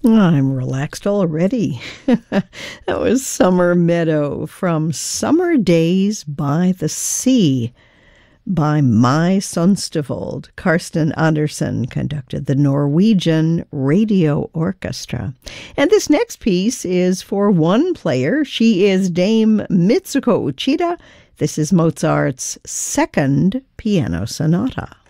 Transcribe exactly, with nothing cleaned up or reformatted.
I'm relaxed already. That was Summer Meadow from Summer Days by the Sea by My Sonstivold. Karsten Andersen conducted the Norwegian Radio Orchestra. And this next piece is for one player. She is Dame Mitsuko Uchida. This is Mozart's Second Piano Sonata.